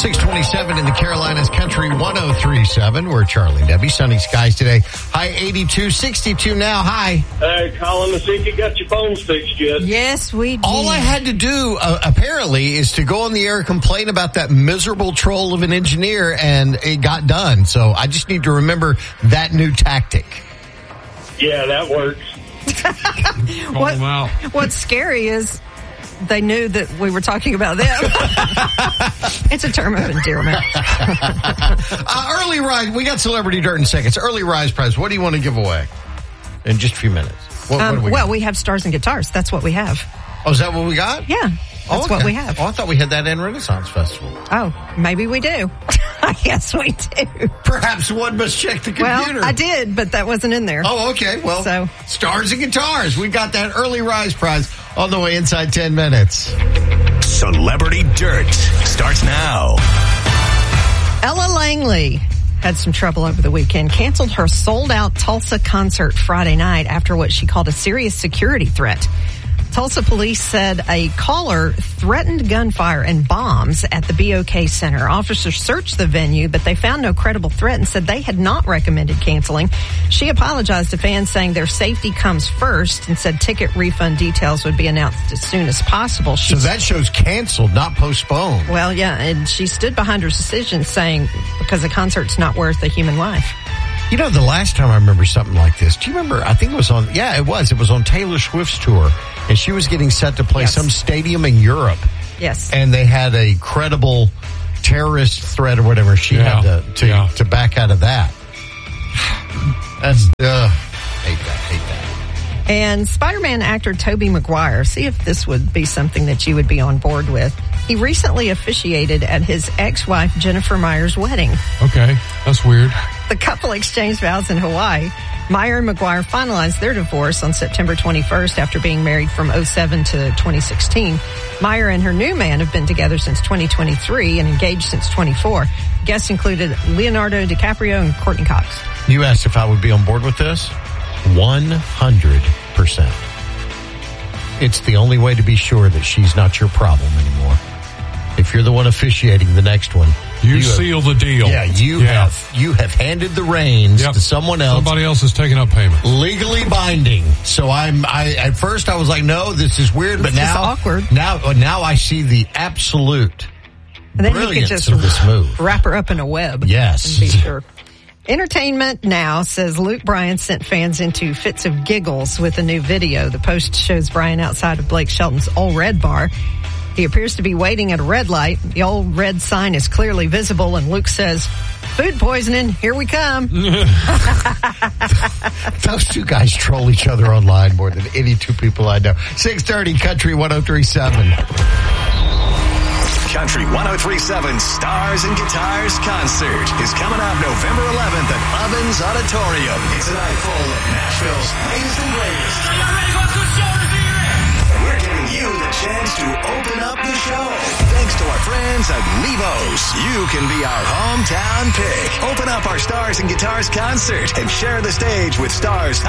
627 in the Carolinas, Country 103.7. We're Charlie and Debbie. Sunny skies today. High 82, 62 now. Hi. Hey, calling to see if you got your phones fixed yet. Yes, we did. All I had to do, apparently, is to go on the air and complain about that miserable troll of an engineer, and it got done. So I just need to remember that new tactic. Yeah, that works. What's scary is they knew that we were talking about them. It's a term of endearment. Early rise. We got celebrity dirt in seconds. Early rise prize. What do you want to give away in just a few minutes? What do we got? We have stars and guitars. That's what we have. Oh, is that what we got? Yeah. That's what we have. Oh, I thought we had that in Renaissance Festival. Oh, maybe we do. Yes, we do. Perhaps one must check the computer. Well, I did, but that wasn't in there. Oh, okay. Well, stars and guitars. We got that early rise prize on the way inside 10 minutes. Celebrity Dirt starts now. Ella Langley had some trouble over the weekend. Canceled her sold-out Tulsa concert Friday night after what she called a serious security threat. Tulsa police said a caller threatened gunfire and bombs at the BOK Center. Officers searched the venue, but they found no credible threat and said they had not recommended canceling. She apologized to fans, saying their safety comes first, and said ticket refund details would be announced as soon as possible. So that show's canceled, not postponed. Well, yeah, and she stood behind her decision, saying because the concert's not worth a human life. You know, the last time I remember something like this, do you remember? I think it was on, it was on Taylor Swift's tour, and she was getting set to play some stadium in Europe. Yes. And they had a credible terrorist threat or whatever. She had to back out of that. That's, hate that. And Spider-Man actor Tobey Maguire, see if this would be something that you would be on board with. He recently officiated at his ex-wife Jennifer Meyer's wedding. Okay, that's weird. The couple exchanged vows in Hawaii. Meyer and Maguire finalized their divorce on September 21st after being married from 2007 to 2016. Meyer and her new man have been together since 2023 and engaged since 24. Guests included Leonardo DiCaprio and Courtney Cox. You asked if I would be on board with this? 100%. It's the only way to be sure that she's not your problem anymore. If you're the one officiating the next one, you seal the deal. Yeah, you have handed the reins to someone else. Somebody else is taking up payments. Legally binding. So at first I was like, no, this is weird, but now awkward. Now I see the absolute brilliance of this move. Wrap her up in a web. Yes. And be sure. Entertainment Now says Luke Bryan sent fans into fits of giggles with a new video. The post shows Bryan outside of Blake Shelton's Old Red Bar. He appears to be waiting at a red light. The old red sign is clearly visible, and Luke says, "Food poisoning, here we come." Those two guys troll each other online more than any two people I know. 630 Country 103.7. Country 103.7 Stars and Guitars Concert is coming up November 11th at Ovens Auditorium. It's a night full of Nashville's latest and greatest. Are you ready for the show to be ready? We're giving you the chance to open up the show. Thanks to our friends at Levos, you can be our hometown pick. Open up our Stars and Guitars Concert and share the stage with stars